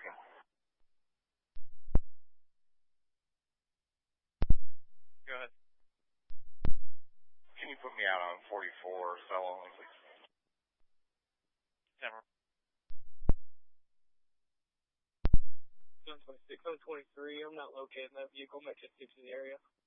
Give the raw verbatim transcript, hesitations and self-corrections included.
second. Go ahead. Can you put me out on forty-four cell only, please? Camera. seven twenty-six, seven twenty-three, I'm not locating that vehicle. I'm at just to the area.